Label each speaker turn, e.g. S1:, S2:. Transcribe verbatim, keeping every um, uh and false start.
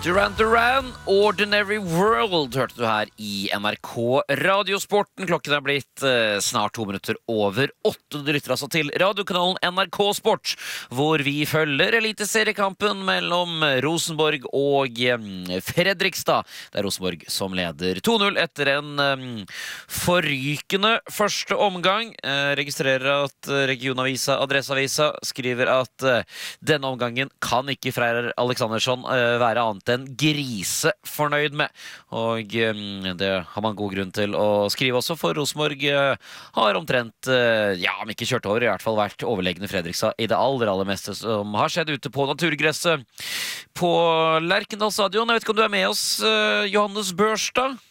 S1: Duran Duran, Ordinary World, hørte du her i N R K Radiosporten. Klokken er blitt eh, snart to minutter over åtte. Du lytter altså til radiokanalen N R K Sport, hvor vi følger eliteseriekampen mellom Rosenborg og eh, Fredrikstad. Det er Rosenborg som leder to null etter en eh, forrykende første omgang. Eh, registrerer at regionavisa Adresseavisa skriver at eh, denne omgangen kan ikke Freyr Aleksandersson eh, være annet enn grisefornøyd med. Og um, det har man god grunn til å skrive også, for Rosenborg uh, har omtrent, uh, ja, om ikke kjørt over, i hvert fall vært overlegne Fredrikstad i det aller, aller meste som har skjedd ute på naturgresset på Lerkendal stadion. Jeg vet ikke om du er med oss, uh, Johannes Børstad?